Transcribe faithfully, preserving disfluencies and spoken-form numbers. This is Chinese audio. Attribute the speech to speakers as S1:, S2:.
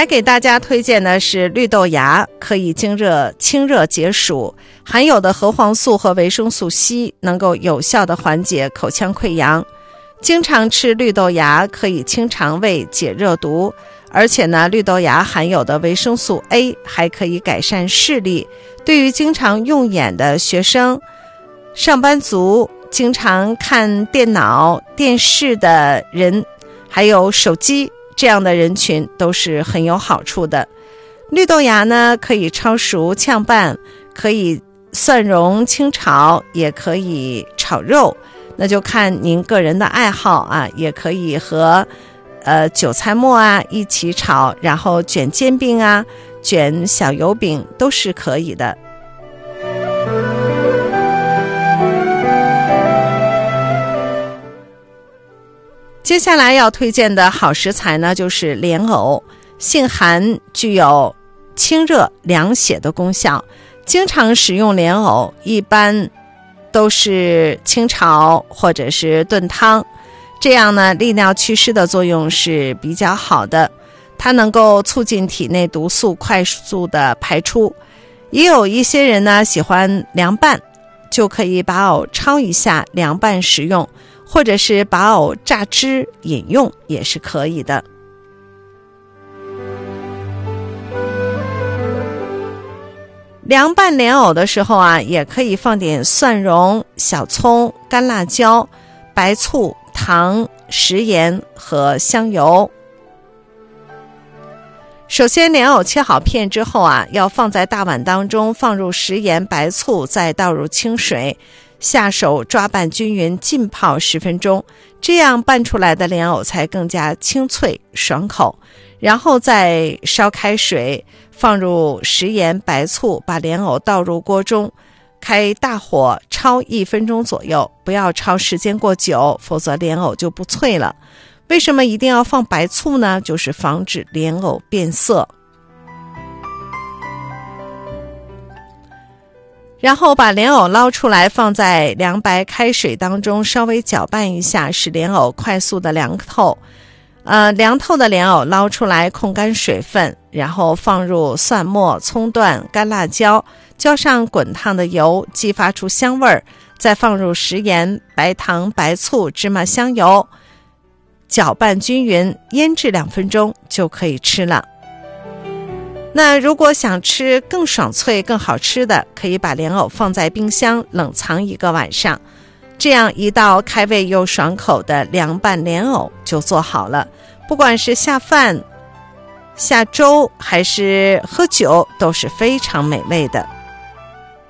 S1: 还给大家推荐的是绿豆芽，可以清热清热解暑，含有的核黄素和维生素 C 能够有效的缓解口腔溃疡。经常吃绿豆芽可以清肠胃解热毒，而且呢，绿豆芽含有的维生素 A 还可以改善视力。对于经常用眼的学生、上班族、经常看电脑、电视的人，还有手机这样的人群都是很有好处的。绿豆芽呢，可以焯熟炝拌，可以蒜蓉清炒，也可以炒肉，那就看您个人的爱好啊，也可以和呃韭菜末啊一起炒，然后卷煎饼啊，卷小油饼都是可以的。接下来要推荐的好食材呢，就是莲藕，性寒，具有清热凉血的功效。经常食用莲藕，一般都是清炒或者是炖汤，这样呢，利尿祛湿的作用是比较好的，它能够促进体内毒素快速的排出。也有一些人呢喜欢凉拌，就可以把藕焯一下凉拌食用，或者是把藕榨汁饮用也是可以的。凉拌莲藕的时候啊，也可以放点蒜蓉、小葱、干辣椒、白醋、糖、食盐和香油。首先莲藕切好片之后啊，要放在大碗当中，放入食盐、白醋，再倒入清水，下手抓拌均匀，浸泡十分钟，这样拌出来的莲藕才更加清脆爽口。然后再烧开水，放入食盐、白醋，把莲藕倒入锅中，开大火焯一分钟左右，不要焯时间过久，否则莲藕就不脆了。为什么一定要放白醋呢？就是防止莲藕变色。然后把莲藕捞出来，放在凉白开水当中，稍微搅拌一下，使莲藕快速的凉透。呃，凉透的莲藕捞出来，控干水分，然后放入蒜末、葱段、干辣椒，浇上滚烫的油，激发出香味儿，再放入食盐、白糖、白醋、芝麻、香油，搅拌均匀，腌制两分钟就可以吃了。那如果想吃更爽脆更好吃的，可以把莲藕放在冰箱冷藏一个晚上，这样一道开胃又爽口的凉拌莲藕就做好了。不管是下饭、下粥还是喝酒，都是非常美味的。